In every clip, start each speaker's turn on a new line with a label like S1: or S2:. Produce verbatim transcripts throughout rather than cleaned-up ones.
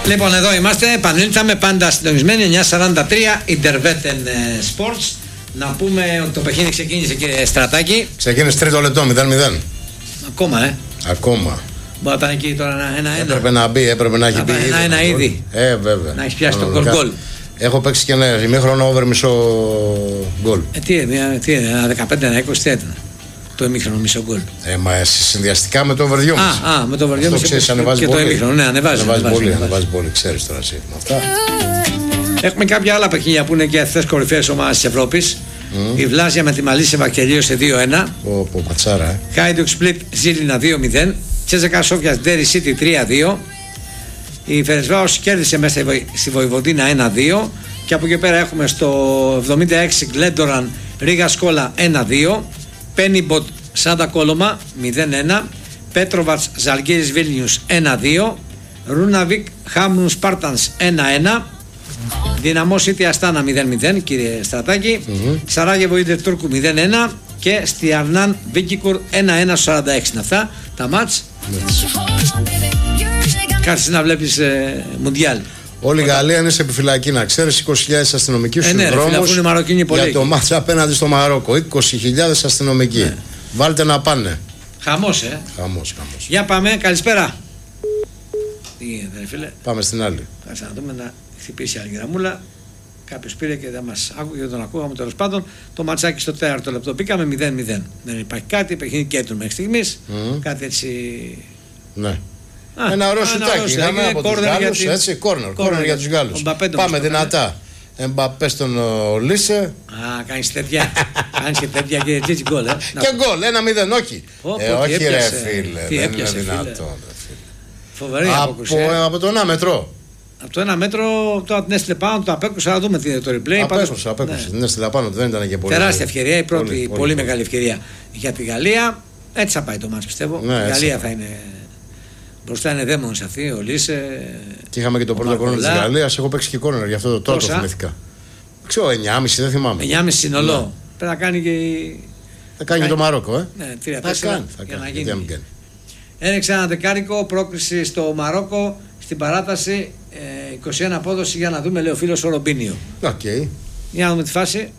S1: Λοιπόν, εδώ είμαστε. Επανήλθαμε πάντα συντονισμένοι. εννιά σαράντα τρία Interveten Sports. Να πούμε ότι το παιχνίδι ξεκίνησε, κύριε Στρατάκη.
S2: Ξεκίνησε τρίτο λεπτό, μηδέν μηδέν.
S1: Ακόμα, ε.
S2: Ακόμα.
S1: Μπορεί να ήταν εκεί τώρα ένα-ένα.
S2: Έπρεπε να μπει, έπρεπε να έχει μπει.
S1: Ένα-ένα ήδη.
S2: Ε, βέβαια.
S1: Να έχει πιάσει το γκολ.
S2: Έχω παίξει και ένα ημίχρονο over μισό γκολ.
S1: Ε, τι είναι, τι είναι, ένα δεκαπέντε ένα είκοσι, τι ήταν το ημίχρονο μισό γκολ.
S2: Ε, μα συνδυαστικά με το over δυόμισι.
S1: Α, α, με το over δυόμισι.
S2: Αυτό ξέρεις, ανεβάζει
S1: και
S2: πολύ.
S1: Το ημίχρονο, ναι, ανεβάζει.
S2: Ανεβάζει, ανεβάζει πολύ, ανεβάζει πολύ, ξέρεις τώρα εσύ. Αυτά.
S1: Έχουμε κάποια άλλα παιχνίδια που είναι και αυτές κορυφαίες ομάδες της Ευρώπης. Mm. Η Βλάζια με τη Μαλίσεβα τελείωσε δύο ένα.
S2: Πω, πω, πατσάρα, ε.
S1: Χάιντουκ Σπλίτ Ζήλινα δύο μηδέν. Τσέζεκα Σόφιας Ντέρι Σίτι τρία δύο. Η Φερεσβάος κέρδισε μέσα στη Βοηβοντίνα ένα δύο. Και από εκεί πέρα έχουμε στο εβδομήντα έξι Γκλέντοραν Ρίγα Σκόλα ένα δύο. Πένιμποτ Σάντα Κόλωμα μηδέν ένα. Πέτροβατς Ζαλγκύρης Βίλνιους ένα δύο. Ρούναβικ Χάμνου Σπάρτανς ένα ένα. Δυναμό Σίτι Αστάνα μηδέν μηδέν, κύριε Στρατάκη. Mm-hmm. Σαράγεβο Ίντερ Τούρκου μηδέν ένα. Και στη Αρνάν Βίκικουρ ένα ένα σαράντα έξι. Είναι αυτά τα μάτς. Mm-hmm. Κάτσε να βλέπεις ε, Μουντιάλ.
S2: Όλη η Γαλλία είναι σε επιφυλακή, να ξέρεις. είκοσι χιλιάδες αστυνομικοί στους
S1: ε, ναι,
S2: δρόμους
S1: για
S2: εκεί. Το μάτς απέναντι στο Μαρόκο. είκοσι χιλιάδες αστυνομικοί. Ναι. Βάλτε να πάνε.
S1: Χαμός, ε.
S2: Χαμός, χαμός.
S1: Για πάμε, καλησπέρα. Τι γίνεται, φίλε.
S2: Πάμε στην άλλη.
S1: Κάτσε να δούμε να χτυπήσει άλλη γραμμούλα. Κάποιος πήρε και δεν μας άκουγε, δεν τον ακούγαμε. Τέλος πάντων, το ματσάκι στο τέταρτο λεπτό μπήκαμε μηδέν μηδέν. Δεν υπάρχει κάτι, παιχνίδι κέντρο μέχρι στιγμής. Mm. Κάτι έτσι.
S2: Ναι. Α, ένα ωραίο σουτάκι. Είχαμε από τους Γάλλους, έτσι, κόρνερ, κόρνερ για τους Γάλλους. Πάμε δυνατά. Εμπαπέ στον Λίσε.
S1: Α, κάνεις τέτοια. Κάνεις και τέτοια και έτσι γκολ, ε.
S2: Και γκολ, ένα μηδέν, όχι. Ε, όχι ρε φίλε, δεν είναι δυνατόν.
S1: Φοβερή απόκριση.
S2: Από το ένα μέτρο.
S1: Από το ένα μέτρο, τώρα την έστειλε πάνω, το απέκουσα, να δούμε το replay.
S2: Απέκουσα, απέκουσα. Την έστειλε πάνω, δεν ήταν και πολύ.
S1: Τεράστια ευκαιρία, η πρώτη πολύ, πολύ, πολύ μεγάλη ευκαιρία για τη Γαλλία. Έτσι θα πάει το μάτς, πιστεύω.
S2: Ναι,
S1: η Γαλλία θα είναι. Μπροστά είναι δαίμονες αυτή, ο Λίσε.
S2: Και είχαμε και το πρώτο κόρνερ της Γαλλίας. Έχω παίξει και κόρνερ, γι' αυτό το τώρα το θυμήθηκα. Ξέρω, εννιά και μισό δεν θυμάμαι.
S1: εννιά και μισό συνολό. Ναι. Πρέπει να κάνει και.
S2: Θα κάνει και το Μαρόκο, ε.
S1: Ναι, τρία
S2: θα κάνει. Θα
S1: για
S2: κάνει.
S1: Να γίνει. Έριξε ένα δεκάρικο, πρόκριση στο Μαρόκο στην παράταση. Ε, είκοσι ένα απόδοση για να δούμε, λέει ο φίλος ο Ρομπίνιο.
S2: Οκ. Okay.
S1: Για να δούμε τη φάση.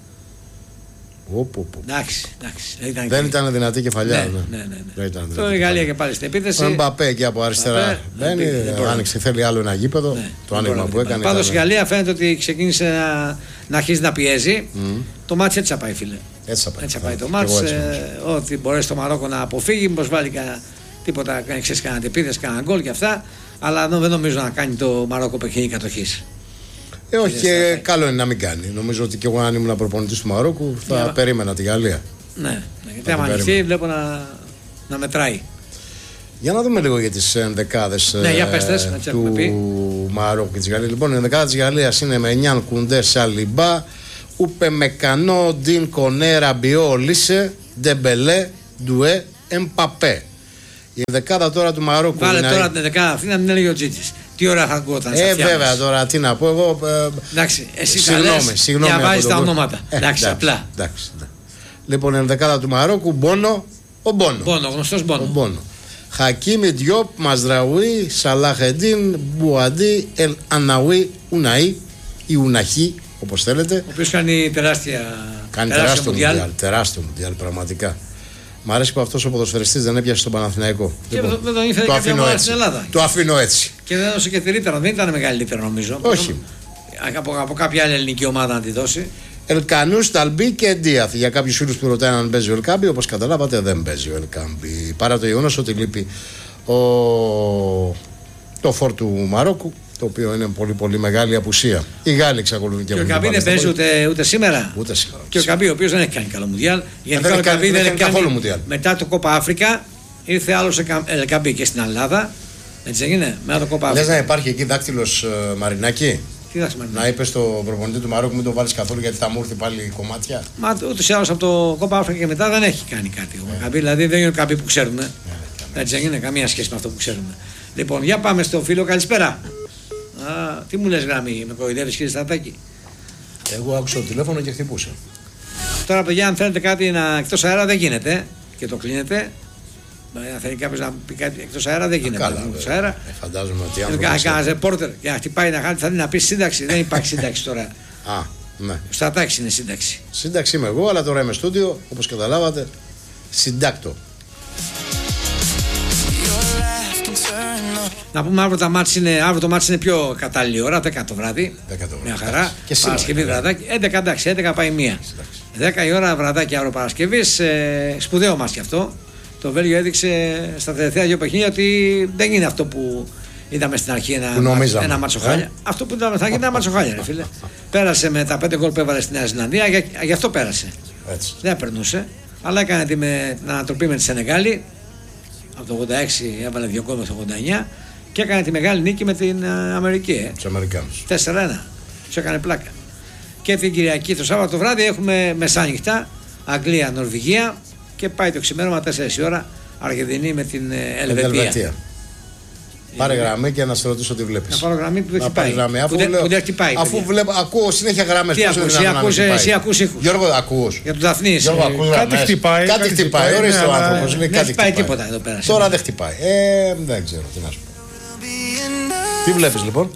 S2: Οπό,
S1: εντάξει, εντάξει. Ήταν
S2: δεν
S1: και...
S2: ήταν δυνατή κεφαλιά.
S1: Ναι, ναι, ναι. ναι, ναι.
S2: Ήταν
S1: το η Γαλλία και πάλι στην επίθεση.
S2: Ο Εμπαπέ εκεί από αριστερά μπαίνει, άνοιξε, θέλει άλλο ένα γήπεδο. Ναι, το άνοιγμα που έκανε.
S1: Πάντως η Γαλλία φαίνεται ότι ξεκίνησε να, να αρχίζει να πιέζει. Mm. Το μάτς έτσι θα πάει, φίλε.
S2: Έτσι θα πάει,
S1: έτσι θα πάει το μάτς. Ε, ότι μπορέσει το Μαρόκο να αποφύγει, μήπως βάλει κα, τίποτα, ξέρεις, κανένα επίθεση, κανένα γκολ και αυτά. Αλλά δεν νομίζω να κάνει το Μαρόκο παιχνίδι κατοχής.
S2: Ε, όχι, και καλό είναι να μην κάνει. Νομίζω ότι και εγώ, αν ήμουν προπονητής του Μαρόκου, θα yeah. περίμενα τη Γαλλία.
S1: Ναι, γιατί άμα ανοιχτεί, βλέπω να, να μετράει.
S2: Για να δούμε λίγο για τις ενδεκάδες
S1: ναι, για πέστες,
S2: ε, του πει. Μαρόκου και της Γαλλίας. Λοιπόν, η ενδεκάδα της Γαλλίας είναι με Νιάν Κουντέ Σαλιμπά, Ούπε Μεκανό, Ντιν Κονέ, Ραμπιό, Λίσε, Ντεμπελέ, Ντουέ, Εμπαπέ. Η δεκάδα τώρα του Μαρόκου.
S1: Βάλε είναι... τώρα την δεκάδα αυτή να την έλεγε ο Τζίτζης. Τι ώρα θα ακούγονταν σε
S2: Ε,
S1: αυτιά
S2: βέβαια
S1: μας.
S2: Τώρα τι να πω εγώ. Ε,
S1: εντάξει, εσύ
S2: συγγνώμη, συγγνώμη.
S1: Διαβάζεις τα ονόματα.
S2: Ε,
S1: εντάξει,
S2: εντάξει,
S1: απλά.
S2: Εντάξει, ναι. Λοιπόν, η δεκάδα του Μαρόκου, Μπόνο, ο Μπόνο.
S1: Μπόνο, γνωστός Μπόνο.
S2: Ο Μπόνο. Χακίμι, Διόπ, Μαζραουί, Σαλάχεντίν, Μπουαντί, Ελ Αναουί, Ουναή ή Ουναχή, όπως θέλετε.
S1: Ο οποίος κάνει τεράστια.
S2: Κάνει τεράστιο μουντιάλ. Τεράστιο μουντιάλ, πραγματικά. Μ' αρέσει που αυτός ο ποδοσφαιριστής δεν έπιασε στον Παναθηναϊκό.
S1: Και λοιπόν, δεν τον ήθελε κάποια ομάδα στην Ελλάδα.
S2: Το αφήνω έτσι.
S1: Και δεν έδωσε και θηρύτερο. Δεν ήταν μεγαλύτερο νομίζω.
S2: Όχι.
S1: Από, από κάποια άλλη ελληνική ομάδα να τη δώσει.
S2: Ελκανού, Ταλμπί και Ντίαθ. Για κάποιους φίλους που ρωτάνε αν παίζει ο Ελκάμπι, όπως καταλάβατε δεν παίζει ο Ελκάμπι. Παρά το γεγονός ότι λείπει ο... το φόρ του Μαρόκου, το οποίο είναι πολύ πολύ μεγάλη απουσία. Οι Γάλλοι εξακολουθούν και
S1: ο Καμπί δεν παίζει ούτε, ούτε σήμερα.
S2: Ούτε σήμερα.
S1: Και ο Καμπί, ο οποίος δεν έχει κάνει καλό μουντιάλ.
S2: Γενικά ο Καμπί δεν έχει κάνει καθόλου μουντιάλ.
S1: Μετά το Κόπα Αφρικα ήρθε άλλος Καμπί και στην Ελλάδα. Έτσι έγινε. Μετά το Κόπα Αφρικα.
S2: Λες να υπάρχει εκεί δάκτυλος uh, Μαρινάκη.
S1: Τι δάκτυλος
S2: να είπε στον προπονητή του Μαρόκου μην το βάλεις καθόλου γιατί θα μου έρθει πάλι κομμάτια.
S1: Μα ούτως ή άλλως από το Κόπα Αφρικα και μετά δεν έχει κάνει κάτι. Ο yeah. Καμπί, δηλαδή δεν είναι ο Καμπί που ξέρουμε. Yeah, έτσι έγινε. Καμία σχέση με αυτό που ξέρουμε. Λοιπόν, για πάμε στο φίλο, καλησπέρα. Α, τι μου λες γραμμή, με κοροϊδεύεις κύριε Στρατάκη.
S2: Εγώ άκουσα το τηλέφωνο και χτυπούσε.
S1: Τώρα παιδιά αν θέλετε κάτι να εκτός αέρα δεν γίνεται και το κλείνετε. Αν θέλει κάποιο να πει κάτι εκτός αέρα, δεν γίνεται.
S2: Καλά,
S1: εκτός αέρα.
S2: Ε, φαντάζομαι ότι αν.
S1: Κάνα ρεπόρτερ και να χτυπάει να χάνει, θα να πει σύνταξη. Δεν υπάρχει σύνταξη τώρα.
S2: Α, ναι.
S1: Στα τάξη είναι σύνταξη.
S2: Σύνταξη είμαι εγώ, αλλά τώρα είμαι στούντιο, όπως καταλάβατε. Συντάκτο.
S1: Να πούμε αύριο, τα μάτς είναι, αύριο το μάτς είναι πιο κατάλληλη ώρα, δέκα το βράδυ.
S2: δέκα το βράδυ.
S1: Μια χαρά.
S2: Και σήμερα.
S1: Παρασκευή βραδάκι. έντεκα εντάξει, έντεκα πάει μία. δέκα η ώρα βραδάκι αύριο Παρασκευής. Ε, σπουδαίο μάτς κι αυτό. Το Βέλγιο έδειξε στα τελευταία δύο παιχνίδια ότι δεν είναι αυτό που είδαμε στην αρχή, ένα, ένα ματσοχάλια. Ε? Αυτό που είδαμε θα γίνει ένα ματσοχάλια, ρε φίλε. Πέρασε με τα πέντε γκολ που έβαλε στη Νέα Ζηλανδία, για, γι' αυτό πέρασε.
S2: Έτσι.
S1: Δεν περνούσε. Αλλά έκανε την, την ανατροπή με τη Σενεγάλη. Από το ογδόντα έξι έβαλε δύο γκολ με το ογδόντα εννιά και έκανε τη μεγάλη νίκη με την uh, Αμερική. Ε.
S2: Τους Αμερικάνους.
S1: τέσσερα ένα. Τους έκανε πλάκα. Και την Κυριακή το Σάββατο βράδυ έχουμε μεσάνυχτα Αγγλία-Νορβηγία και πάει το ξημέρωμα τέσσερις η ώρα Αργεντινή με την uh, Ελβετία. Ελβετία.
S2: Πάρε γραμμή και να σε ρωτήσω τι βλέπεις.
S1: Να πάρω γραμμή που δεν χτυπάει.
S2: Γραμμή, αφού,
S1: που
S2: λέω,
S1: που δεν χτυπάει,
S2: αφού βλέπω, ακούω συνέχεια γραμμές.
S1: Τι ακούς, εσύ ακούς, εσύ ακούς ήχους.
S2: Γιώργο, ακούς.
S1: Για τον Δαφνής.
S2: Γιώργο, ακούς
S3: κάτι
S2: γραμμές.
S3: χτυπάει.
S2: Κάτι χτυπάει, ορίστε ο άνθρωπος.
S1: Δεν χτυπάει τίποτα εδώ πέρα.
S2: Τώρα δεν χτυπάει. Ε, δεν ξέρω τι να σου πω. Τι βλέπεις λοιπόν?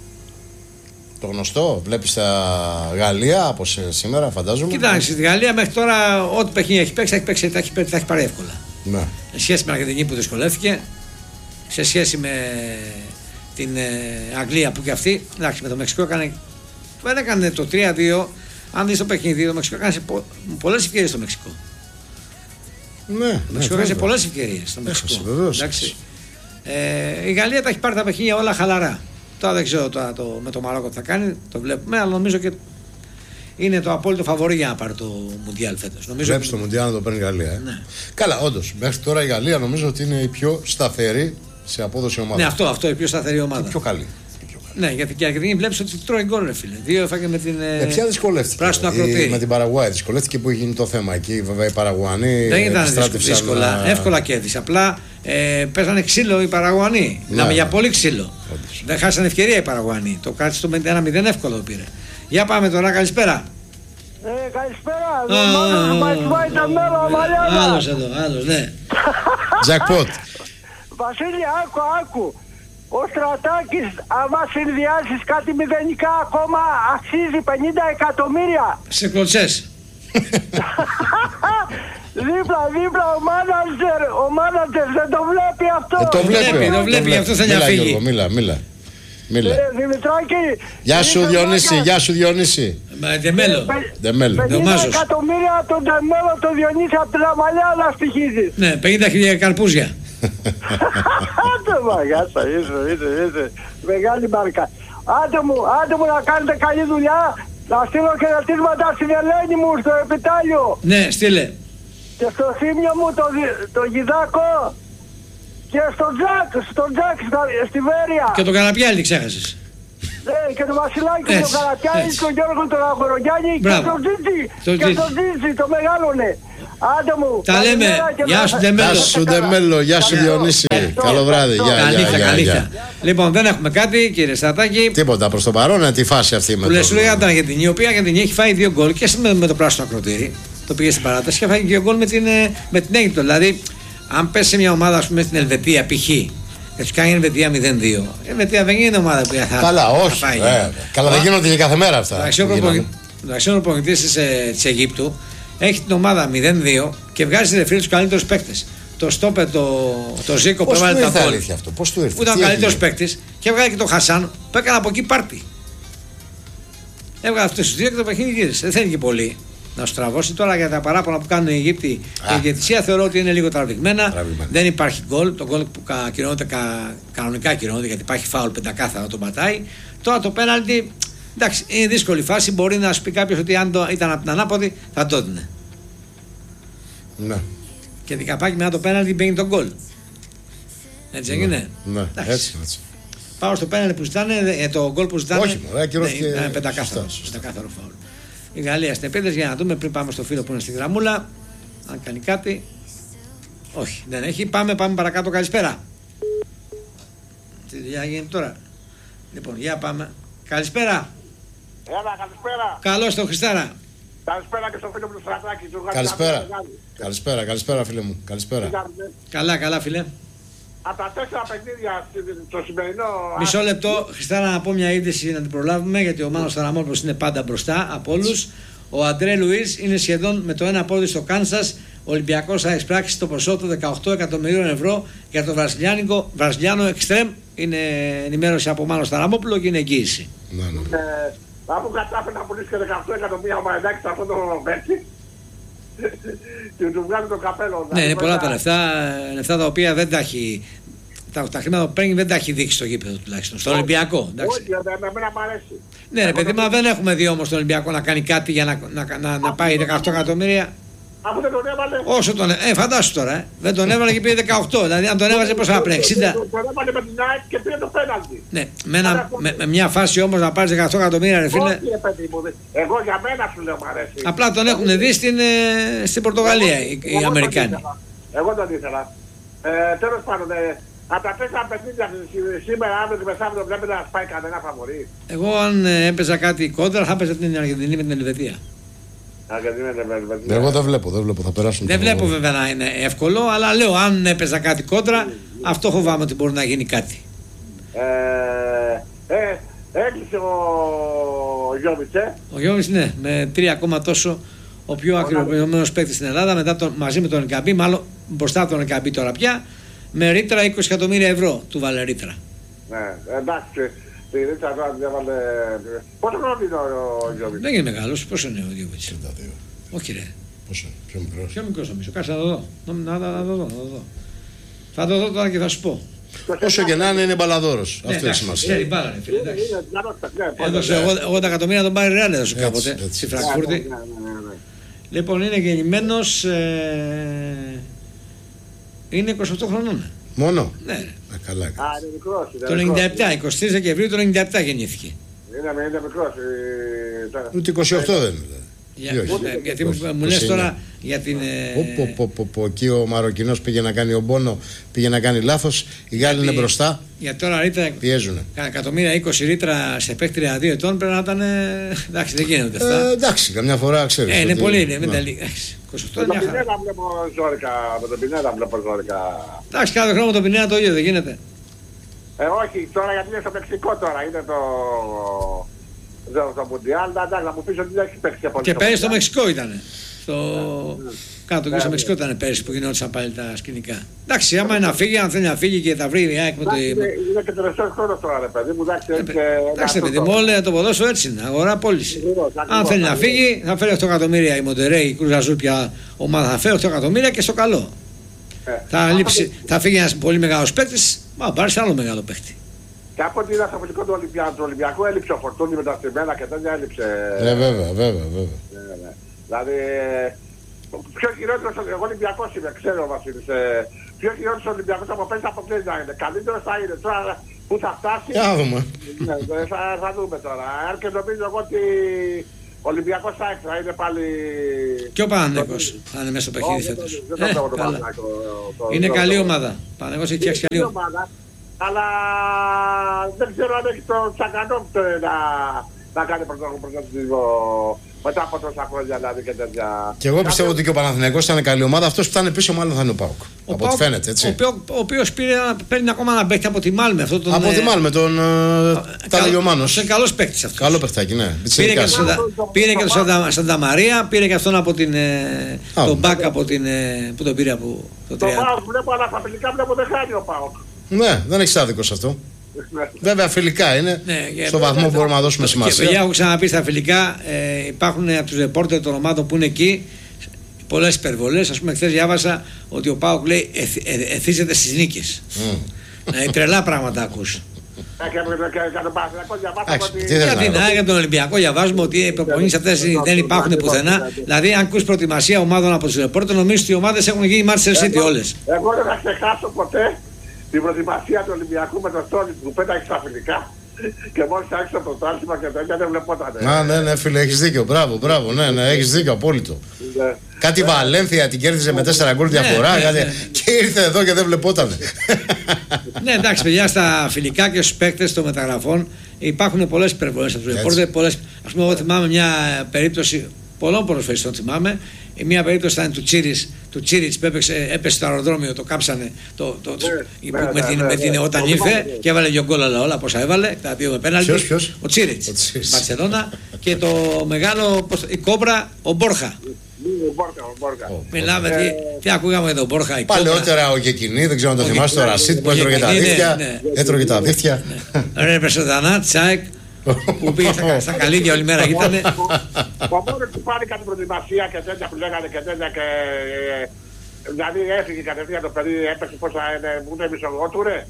S2: Το γνωστό, βλέπεις τα Γαλλία από σήμερα, φαντάζομαι.
S1: Κοιτάξτε, στη Γαλλία μέχρι τώρα ό,τι παιχνίδι έχει παίξει, θα έχει, παίξει, θα έχει, θα έχει πάρει εύκολα.
S2: Ναι.
S1: Σε σχέση με την Αργεντινή που δυσκολεύτηκε, σε σχέση με την ε, Αγγλία που και αυτή, εντάξει, με το Μεξικό έκανε, δεν έκανε το τρία δύο. Αν δεις το παιχνίδι, το Μεξικό έκανε πο, πολλές ευκαιρίες στο Μεξικό.
S2: Ναι,
S1: το Μεξικό έκανε ναι, πολλές ευκαιρίες στο Μεξικό. Εντάξει. Ε, η Γαλλία τα έχει πάρει τα παιχνίδια όλα χαλαρά. Τώρα δεν ξέρω τώρα το, με το Μαρόκο τι θα κάνει, το βλέπουμε, αλλά νομίζω και είναι το απόλυτο φαβορί για να πάρει το Μουντιάλ φέτος.
S2: Βλέπεις το Μουντιάλ να το παίρνει η Γαλλία. Ε?
S1: Ναι.
S2: Καλά, όντως. Μέχρι τώρα η Γαλλία νομίζω ότι είναι η πιο σταθερή σε απόδοση ομάδα.
S1: Ναι, αυτό, αυτό η πιο σταθερή ομάδα.
S2: Και πιο καλή.
S1: Ναι, γιατί και η Αργεντινή βλέπεις ότι τρώει γκολ, ρε φίλε. Δύο έφαγε με την.
S2: Με ποια δυσκολεύτηκε?
S1: Πράσινο ακροτήρι.
S2: Με την Παραγουάη δυσκολεύτηκε που έχει γίνει το θέμα. Εκεί βέβαια οι Παραγουανοί.
S1: Δεν ήταν δύσκολα. Να... Εύκολα κέρδισε. Απλά ε, παίζανε ξύλο οι Παραγουανοί. Ναι, μιλάμε για πολύ ξύλο. Όντως. Δεν χάσανε ευκαιρία οι Παραγουανοί. Το κράτησε το ένα μηδέν εύκολο πήρε. Για πάμε τώρα, καλησπέρα.
S4: Ε, καλησπέρα.
S1: Άλλος εδώ, άλλος, ναι.
S2: Jackpot.
S4: Βασίλη, άκου, άκου. Ο Στρατάκης, άμα συνδυάσεις κάτι μηδενικά ακόμα, αξίζει πενήντα εκατομμύρια.
S1: Σε κλωτσές.
S4: Δίπλα, δίπλα, ο μάνατζερ, ο μάνατζερ δεν το βλέπει αυτό.
S2: Ε, το βλέπει,
S1: το βλέπει, αυτό θέλει να φύγει.
S2: Γιώργο, μίλα, μίλα. Μίλα.
S4: Ε, Δημητράκη.
S2: Γεια σου Διονύση, γεια σου Διονύση.
S1: Δεμέλο.
S2: Δεμέλο.
S4: πενήντα εκατομμύρια τον Δεμέλο, τον Διονύση από την Αμαλιά να στοιχίζει.
S1: Ναι, πενήντα χιλιάδες καρπούζια.
S4: Άντε μαγάσα, είσαι, είσαι, είσαι. Μεγάλη μπάρκα. Άντε μου, άντε μου να κάνετε καλή δουλειά. Να στείλω χαιρετίσματα στην Ελένη μου στο επιτάλιο.
S1: Ναι, στείλε.
S4: Και στο Θήμιο μου το, το Γιδάκο. Και στον Τζακ, στον Τζακ στη Βέρεια.
S1: Και τον Καραπιάλη ξέχασες.
S4: Ναι, και τον Βασιλάκη, τον Καραπιάλη, τον Γιώργο, τον Αγορογιάννη και τον Τζίτζι. Και τον Τζίτζι, το μεγάλωνε. Άντε μου.
S1: Τα λέμε. Γεια σου Ντεμέλο.
S2: Γεια σου Ντεμέλο, γεια σου Διονύση. Καλό βράδυ.
S1: Καλήθια, καλήθια. Λοιπόν, δεν έχουμε κάτι, κύριε Στρατάκη.
S2: Τίποτα προς το παρόν, είναι τη φάση αυτή με
S1: το. Λες, λέγα την Αργεντινή, η οποία Αργεντινή έχει φάει δύο γκολ και με το πράσινο ακροτήρι. Το πήγε στην παράταση και φάει δύο γκολ με την Αίγυπτο. Δηλαδή, αν πέσει μια ομάδα, ας πούμε, στην Ελβετία, π.χ. και του κάνει η Ελβετία μηδέν δύο. Η Ελβετία δεν είναι ομάδα που θα.
S2: Καλά, όχι.
S1: Θα
S2: ε, καλά, δεν γίνονται και κάθε μέρα αυτά.
S1: Ο προπονητής της Αιγύπτου έχει την ομάδα μηδέν δύο και βγάζει ρεφρύ τους καλύτερους παίκτες. Το Στόπε, το, το Ζήκο που έβαλε τα γκολ.
S2: Πώς του ήρθε?
S1: Που ήταν ο καλύτερος παίκτης και έβγαλε και τον Χασάν που έκανε από εκεί πάρτι. Έβγαλε αυτούς τους δύο και το παιχνίδι γύρισε. Δεν θέλει και πολύ να σου τραβώσει. Τώρα για τα παράπονα που κάνουν οι Αιγύπτιοι, η διαιτησία θεωρώ ότι είναι λίγο τραβηγμένα. Τραβηγμένα. Δεν υπάρχει γκολ. Το γκολ που ακυρώνεται κα, κανονικά ακυρώνεται γιατί υπάρχει φάουλ πεντακάθαρα, το πατάει. Τώρα το πέναλτι. Εντάξει, είναι δύσκολη φάση. Μπορεί να σου πει κάποιος ότι αν το ήταν από την ανάποδη θα το έδινε.
S2: Ναι.
S1: Και την καπάκι μετά το πέναλτι μπαίνει το γκολ. Έτσι έγινε.
S2: Ναι, ναι. Έτσι, έτσι.
S1: Πάω στο πέναλτι που ζητάνε, το γκολ που ζητάνε.
S2: Όχι, μωρέ, ακυρώθηκε.
S1: Είναι πεντακάθαρο φάουλ. Η Γαλλία στην επίθεση για να δούμε πριν πάμε στο φίλο που είναι στη γραμμούλα. Αν κάνει κάτι. Όχι, δεν έχει. Πάμε, πάμε παρακάτω. Καλησπέρα. Τι δουλειά γίνεται τώρα. Λοιπόν, για πάμε. Καλησπέρα.
S4: Έλα, καλησπέρα.
S1: Καλώς το Χριστάρα.
S4: Καλησπέρα και στο φίλο μου του Στρατάκη.
S2: Καλησπέρα. Καλησπέρα, καλησπέρα φίλε μου. Καλησπέρα.
S1: Καλά, καλά φίλε.
S4: Από τα τέσσερα παιχνίδια το σημερινό.
S1: Μισό λεπτό, Χριστάρα, να πω μια είδηση να την προλάβουμε, γιατί ο Μάνος Θαραμόπουλος είναι πάντα μπροστά από όλους. Ο Αντρέ Λουίς είναι σχεδόν με το ένα πόδι στο Κάνσας. Ο Ολυμπιακός θα εισπράξει το ποσό των δεκαοκτώ εκατομμυρίων ευρώ για το βραζιλιάνο εξτρέμ. Είναι ενημέρωση από Μάνο Θαραμόπουλο και είναι εγγύηση.
S2: Ναι, ναι.
S4: Ε, αφού κατάφερε να πουλήσει και δεκαοκτώ εκατομμύρια ο Μαρινάκης σε αυτό το παίκτη και του βγάλει το καπέλο.
S1: Ναι, είναι πολλά τα λεφτά, λεφτά τα οποία δεν τα έχει. Τα, τα χρήματα που παίρνει δεν τα έχει δείξει στο γήπεδο τουλάχιστον. Στο Ολυμπιακό. Εντάξει.
S4: Όχι, εμένα μου αρέσει.
S1: Ναι, ρε παιδί, μα δεν έχουμε δει όμως τον Ολυμπιακό να κάνει κάτι για να, να, να, να πάει δεκαοκτώ εκατομμύρια.
S4: Αφού δεν τον έβαλε.
S1: Όσο τον έβαλε. Ε, φαντάσου τώρα. Ε. Δεν τον έβαλε και πήρε δεκαοκτώ. Δηλαδή, αν τον έβαζε, πώς θα πρέπει, εξήντα.
S4: Τον έβαλε με την ΑΕΚ και πήρε το πέναλτι.
S1: Ναι, με, ένα, με, με μια φάση όμως να πάρει δεκαοκτώ εκατομμύρια, ρε φίλε.
S4: Όχι, ρε παιδί μου. Εγώ για μένα σου λέω μου αρέσει.
S1: Απλά τον έχουν δει στην, στην Πορτογαλία οι, οι Αμερικάνοι.
S4: Εγώ τον ήθελα. Ε, τέλος πάντων, ε, από τα τέσσερα παιχνίδια σήμερα, αύριο και μεθαύριο βλέπετε να σπάει κανένα φαβορί.
S1: Εγώ, αν έπαιζα κάτι κόντρα, θα έπαιζα την Αργεντινή με την Ελβετία.
S2: Εγώ δεν βλέπω, δεν βλέπω, θα περάσουν.
S1: Δεν βλέπω βέβαια να είναι εύκολο, αλλά λέω αν έπαιζα κάτι κόντρα, αυτό φοβάμαι ότι μπορεί να γίνει κάτι.
S4: Ε, ε, έκλεισε ο Γιώβιτς, ε.
S1: Ο Γιώβιτς, ναι, με τρία ακόμα τόσο ο πιο ακριβοποιημένος παίκτης στην Ελλάδα, μετά τον, μαζί με τον Ελκαμπή, μάλλον μπροστά από τον Ελκαμπή τώρα πια, με ρήτρα είκοσι εκατομμύρια ευρώ του βάλε ρήτρα.
S4: Ναι, εντάξει. Τη ρήτρα τώρα διάβαλε. Πόσο χρόνο είναι ο Γιώβιτς?
S1: Δεν είναι μεγάλος, πόσο είναι ο Γιώβιτς?
S2: τριάντα δύο.
S1: Όχι ρε.
S2: Πόσο, πιο μικρός.
S1: Πιο μικρός νομίζω, κάτσε να το δω. Να, να, να, το δω, να το δω. Θα το δω τώρα και θα σου πω.
S2: Όσο και να είναι, είναι μπαλαδόρος.
S1: Ναι,
S2: αυτό έχει σημασία.
S1: Ξέρει μπάλα, ρε φίλε. Έδωσε ογδόντα εκατομμύρια τον Μπάιρν Ρεάλ έδωσε κάποτε στη Φραγκφούρτη. Λοιπόν, είναι γεννημένος. Ε, είναι είκοσι οκτώ χρονών.
S2: Μόνο?
S1: Ναι.
S2: Α, καλά.
S4: Α, είναι μικρός.
S1: Το ενενήντα επτά, είκοσι τρεις Δεκεμβρίου του ενενήντα επτά γεννήθηκε.
S4: Είναι, είναι μικρός.
S2: Ούτε είκοσι οκτώ δεν είναι.
S1: Για, ναι, γιατί μου, μου λες τώρα για την.
S2: Πω, εκεί ο Μαροκινός πήγε να κάνει ομπόνο, πήγε να κάνει λάθος. Οι Γάλλοι είναι μπροστά.
S1: Για τώρα ρήτρα.
S2: Πιέζουνε.
S1: Εκατομμύρια είκοσι ρήτρα σε παίκτρια δύο ετών πρέπει να ήταν. Εντάξει, δεν γίνονται αυτά.
S2: Ε, εντάξει, καμιά φορά ξέρεις.
S1: Ε, είναι
S2: ότι...
S1: πολύ, είναι. Μην τα λέει. είκοσι οκτώ
S4: με τον Πινέδα βλέπω ζόρικα. Με τον Πινέδα βλέπω ζόρικα.
S1: Εντάξει, κάθε χρόνο με τον Πινέδα το ίδιο δεν γίνεται.
S4: Ε, όχι, τώρα γιατί είναι στο Μεξικό τώρα. Είναι το. Στο Μουντιάλ, εντάξει, να μου πεις ότι δεν έχει παίξει πολύ.
S1: Και πέρυσι στο Μεξικό ήταν. Στο... Κάτω και στο Μεξικό ήταν πέρυσι που γινόντουσαν πάλι τα σκηνικά. Εντάξει, άμα είναι να φύγει, αν θέλει να φύγει και θα βρει η ΑΕΚ με το.
S4: Είναι και τελευταίο χρόνο τώρα, ρε παιδί μου.
S1: Εντάξει, παιδί μου, όλα το ποδόσφαιρο έτσι είναι. Αγορά πώληση. Αν θέλει να φύγει, θα φέρει οκτώ εκατομμύρια η Μοντερέι, η Κρουζ πια ομάδα θα φέρει οκτώ εκατομμύρια και στο καλό. Θα φύγει ένα πολύ μεγάλο παίκτη, μα πάρει άλλο μεγάλο παίκτη.
S4: Και από ότι είδα στο πολιτικό του Ολυμπιακού, Ολυμπιακού έλειψε ο Φορτούνη με τα στημένα και τέτοια έλειψε.
S2: Ναι, βέβαια, βέβαια, βέβαια.
S4: Ναι, ναι. Δηλαδή, πιο χειρότερος, εγώ Ολυμπιακός είμαι, ξέρω ο Βασίλης. Ε, πιο χειρότερος Ολυμπιακός από πέντε αποκλείς να είναι. Καλύτερος θα είναι. Τώρα που θα φτάσει.
S2: Για να δούμε.
S4: Ναι, θα, θα δούμε τώρα. Αν και νομίζω εγώ ότι ο Ολυμπιακός θα θα είναι πάλι.
S1: Και ο Παναθηναϊκός θα είναι μέσα στο παιχνίδι φέτος. Είναι καλή ομάδα. Ο Παναθηναϊκός έχει φτιάξει καλή ομάδα.
S4: Αλλά δεν ξέρω αν έχει το Τσακανόφ να, να κάνει πρωταθλητισμό μετά από τόσα χρόνια δηλαδή και τέτοια.
S2: Και εγώ πιστεύω ότι και ο Παναθηναϊκός θα είναι καλή ομάδα. Αυτός που θα είναι πίσω μάλλον θα είναι ο ΠΑΟΚ.
S1: Ο
S2: από ό,τι φαίνεται έτσι.
S1: Ο οποίος παίρνει ακόμα ένα παίκτη από τη Μάλμε. Αυτό τον,
S2: από τη Μάλμε, τον Ταλαιομάνος.
S1: Είναι καλός παίκτης αυτός.
S2: Καλό παιχτάκι, ναι.
S1: Πήρε και, πήρε και τον Σαντα Μαρία, πήρε και αυτόν από την, τον Μπακ από την, που τον πήρε από το
S4: τριάντα. Το ΠΑΟΚ βλέπω, αλλά φαπηλικά βλέπω δεν χάνει ο ΠΑΟΚ.
S2: Ναι, δεν έχει άδικο σε αυτό. Βέβαια, φιλικά είναι. Ναι, στο βαθμό που μπορούμε να δώσουμε σημασία.
S1: Και παιδιά, έχω ξαναπεί στα φιλικά, ε, υπάρχουν από του ρεπόρτερ των ομάδων που είναι εκεί πολλές υπερβολές. Ας πούμε, χθες διάβασα ότι ο ΠΑΟΚ λέει εθ, ε, εθίζεται στις νίκες. Mm. ε, τρελά πράγματα ακούς. Για την ΑΕΚ, για τον Ολυμπιακό, διαβάζουμε ότι οι προπονήσεις αυτές δεν υπάρχουν πουθενά. Δηλαδή, αν ακούς προετοιμασία ομάδων από του ρεπόρτερ, νομίζω ότι οι ομάδες έχουν γίνει Manchester City όλες.
S4: Εγώ δεν θα ξεχάσω ποτέ την προετοιμασία του Ολυμπιακού με το στόλι που πέταξε στα φιλικά και μόλις άρχισε το πρωτάθλημα και τέτοια δεν βλεπότανε.
S2: Α, ναι, ναι, φίλε, έχεις δίκιο. Μπράβο, μπράβο, ναι, ναι, έχεις δίκιο, απόλυτο. Ναι. Κάτι Βαλένθια την κέρδιζε με τέσσερα γκολ διαφορά ναι, ναι, ναι. Και ήρθε εδώ και δεν βλεπότανε.
S1: Ναι, εντάξει, παιδιά, στα φιλικά και στους παίκτες των μεταγραφών υπάρχουν πολλές υπερβολές από τους ρεπόρτερ. Ας πούμε, εγώ θυμάμαι μια περίπτωση πολλών ποδοσφαιριστών θυμάμαι. Η μία περίπτωση ήταν του Τσίριτς, του Τσίριτς που έπαιξε, έπεσε στο αεροδρόμιο, το κάψανε το, το, το,
S4: ναι,
S1: με,
S4: ναι,
S1: την,
S4: ναι,
S1: με την,
S4: ναι,
S1: όταν
S4: ναι,
S1: ήρθε
S4: ναι.
S1: και έβαλε δύο γκολ όλα, όλα πόσα έβαλε, τα δύο με πέναλτι.
S2: Ποιος, ποιος?
S1: Ο Τσίριτς, Μπαρσελόνα. Και το μεγάλο, πώς, η Κόμπρα, ο Μπόρχα. Μιλάμε, τι, τι ακούγαμε εδώ, Μπόρχα, η Κόμπρα.
S2: Παλαιότερα ο Γεκινή, δεν ξέρω αν το θυμάσαι, το Ρασίτ που έτρωγε τα δίχτυα. Έτρωγε τα δίχτυα.
S1: Ρε Πεσοδανά, Τσάικ, που πήγε στα, στα καλύδια όλη μέρα γίτανε.
S4: Ο μόνος που πάνε κάτι προετοιμασία και τέτοια που λέγανε και τέτοια και... Δηλαδή έφυγε κατευθείαν το παιδί, έπαιξε πόσα είναι, ούτε μισό, ο Τουρέ.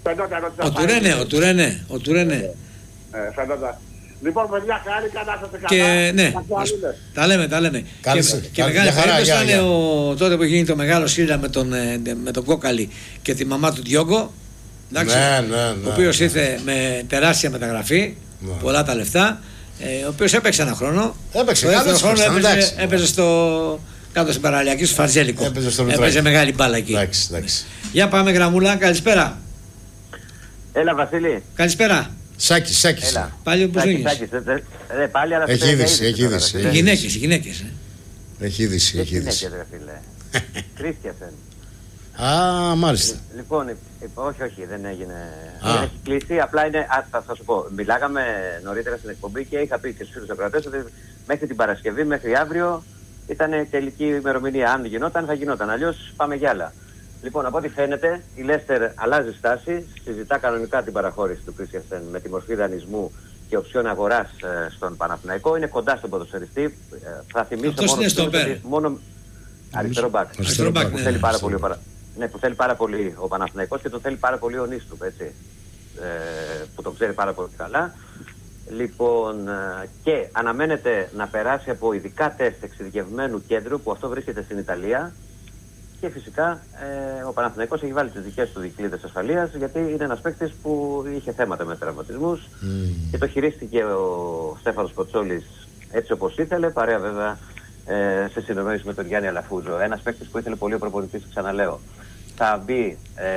S1: Ο Τουρέ, ναι, ο Τουρέ, ναι, ο Τουρέ, ναι.
S4: Φαίνονταν. Λοιπόν, παιδιά, χάρη κατάσταση καλά.
S1: Και ναι, τα λέμε, τα λέμε.
S2: Κάλεσε,
S1: Και, και
S2: κάλεσε,
S1: μεγάλη
S2: για χαρά,
S1: περίπτωση
S2: για,
S1: ήταν
S2: για.
S1: ο, τότε που γίνει το μεγάλο σύλλα με τον, ε, με τον Κόκαλη και τη μαμά του Διόγκο. Εντάξει,
S2: Ναι, ναι, ναι,
S1: ο οποίος
S2: ναι.
S1: ήρθε με τεράστια μεταγραφή,
S2: Ναι.
S1: πολλά τα λεφτά, ε, ο οποίος έπαιξε ένα χρόνο.
S2: Έπαιξε,
S1: Το δεύτερο
S2: κάτω
S1: χρόνο
S2: έπαιξε,
S1: έπαιζε,
S2: εντάξει.
S1: έπαιζε στο, κάτω στην παραλιακή στο Φαρτζέλικο.
S2: Έπαιζε στο
S1: Έπαιζε
S2: Λουτράκι.
S1: μεγάλη μπάλα εκεί.
S2: Εντάξει, εντάξει.
S1: Για πάμε γραμμούλα, καλησπέρα.
S3: Έλα, Βασίλη.
S1: Καλησπέρα.
S2: Σάκης, Σάκης.
S3: Έλα.
S1: Πάλι πώς
S3: Σάκης,
S1: δίνεις.
S3: Σάκης, ε, ε, ε, πάλι, αλλά
S2: Έχει
S3: αυτό είναι
S2: είδηση, έχει
S3: τώρα,
S2: είδηση,
S3: ρε,
S1: Οι
S2: έχει
S3: φίλε.
S1: γυναίκες, οι γυναίκες. ε.
S2: Έχει είδηση,
S3: Τι
S2: έχει είδηση.
S3: γυναίκες, ρε φίλε. Κρίστιασεν.
S2: Α, μάλιστα.
S3: Λοιπόν, ε, ε, όχι, όχι, δεν έγινε.
S2: Α.
S3: Δεν έχει κλείσει, απλά είναι. Α, θα, θα σου πω. Μιλάγαμε νωρίτερα στην εκπομπή και είχα πει και στους φίλους ακροατές ότι μέχρι την Παρασκευή, μέχρι αύριο ήταν τελική ημερομηνία. Αν γινόταν, θα γινόταν. Αλλιώς πάμε για άλλα. Λοιπόν, από ό,τι φαίνεται, η Λέστερ αλλάζει στάση, συζητά κανονικά την παραχώρηση του Κρίστιασεν με τη μορφή δανεισμού και οψιόν αγοράς ε, στον Παναθηναϊκό. Είναι κοντά στον ποδοσφαιριστή. Ε, θα θυμίσω
S1: Αυτός
S3: μόνο,
S1: είναι στο
S3: ότι
S1: πέρ.
S3: μόνο αριστερό μπακ.
S1: Αριστερό μπακ,
S3: Που
S1: ναι.
S3: θέλει πάρα πολύ ο Παρα- ναι, που θέλει πάρα πολύ ο Παναθηναϊκός και το θέλει πάρα πολύ ο Νίστουπ, έτσι. Ε, που το ξέρει πάρα πολύ καλά. Λοιπόν, ε, και αναμένεται να περάσει από ειδικά τεστ εξειδικευμένου κέντρου, που αυτό βρίσκεται στην Ιταλία. Και φυσικά ε, ο Παναθηναϊκός έχει βάλει τις δικές του δικλείδες ασφαλείας, γιατί είναι ένας παίκτης που είχε θέματα με τραυματισμούς
S2: Mm.
S3: και το χειρίστηκε ο Στέφανος Ποτσόλης έτσι όπως ήθελε, παρέα βέβαια ε, σε συνεννόηση με τον Γιάννη Αλαφούζο. Ένας παίκτης που ήθελε πολύ ο προπονητής, ξαναλέω. Θα μπει ε,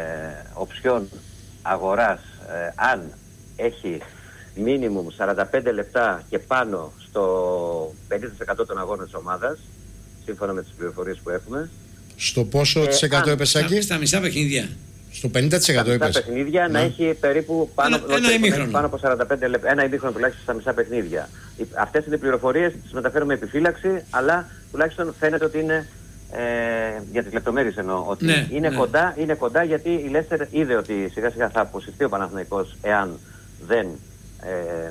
S3: οψιόν αγοράς ε, αν έχει μίνιμουμ σαράντα πέντε λεπτά και πάνω στο πενήντα τοις εκατό των αγώνων της ομάδας, σύμφωνα με τις πληροφορίες που έχουμε.
S2: Στο πόσο της εκατό
S3: αν-
S2: έπεσε,
S1: Στα,
S2: Σάκη?
S1: στα μισά παιχνίδια.
S2: Στο πενήντα τοις εκατό
S3: Στα μισά
S2: έπεσε.
S3: παιχνίδια να
S2: Ναι.
S3: έχει περίπου πάνω,
S1: Ένα- ένα
S3: όχι,
S1: ημίχρονο.
S3: πάνω από σαράντα πέντε λεπτά. Ένα ημίχρονο τουλάχιστον στα μισά παιχνίδια. Οι- Αυτές είναι οι πληροφορίες, τις μεταφέρουμε επιφύλαξη, αλλά τουλάχιστον φαίνεται ότι είναι. Ε, για τις λεπτομέρειες εννοώ. Ότι
S1: Ναι,
S3: είναι,
S1: ναι.
S3: Κοντά, είναι κοντά γιατί η Λέστερ είδε ότι σιγά σιγά θα αποσυρθεί ο Παναθηναϊκός εάν δεν. Ε,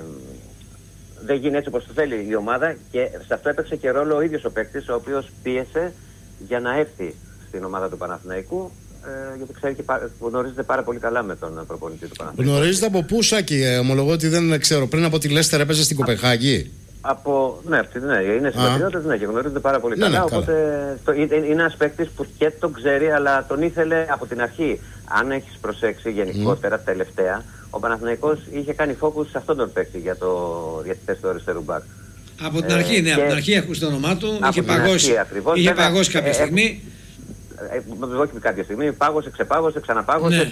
S3: δεν γίνει έτσι όπως το θέλει η ομάδα, και σε αυτό έπαιξε και ρόλο ο ίδιος ο παίκτης, ο οποίος πίεσε για να έρθει στην ομάδα του Παναθηναϊκού, ε, γιατί ξέρει και πα- γνωρίζεται πάρα πολύ καλά με τον προπονητή του Παναθηναϊκού.
S2: Γνωρίζετε από πού, Σάκη? Ε, ομολογώ ότι δεν ξέρω. Πριν από τη Λέστερ έπαιζε στην Κοπεχάγη.
S3: Από, ναι, αυτή- ναι, είναι συμπατριώτες, ναι, και γνωρίζονται πάρα πολύ
S2: Ναι, ναι,
S3: καλά.
S2: καλά.
S3: Οπότε το, είναι, είναι ένας παίκτης που και τον ξέρει, αλλά τον ήθελε από την αρχή. Αν έχεις προσέξει γενικότερα τελευταία, ο Παναθηναϊκός είχε κάνει focus σε αυτόν τον παίκτη για, το, για τη θέση του αριστερού μπακ.
S1: Από την
S3: Ε,
S1: αρχή, ναι,
S3: και-
S1: από την αρχή ακούσει το όνομά του.
S3: Από
S1: Είχε
S3: την
S1: παγώσει,
S3: αρχή ακριβώς.
S1: είχε
S3: Βέβαια,
S1: παγώσει κάποια
S3: ε, ε,
S1: στιγμή.
S3: Ε, όχι κάποια στιγμή, πάγωσε, ξεπάγωσε, ξαναπάγωσε.
S1: Ναι,